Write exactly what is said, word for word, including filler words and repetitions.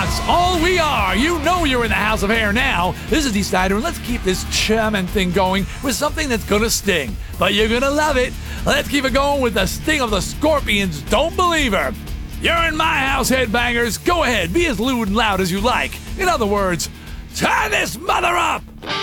That's all we are. You know you're in the House of Hair now. This is Dee Snider, and let's keep this charming thing going with something that's gonna sting. But you're gonna love it. Let's keep it going with the sting of the Scorpions' Don't Believe Her. You're in my house, headbangers. Go ahead, be as lewd and loud as you like. In other words, turn this mother up!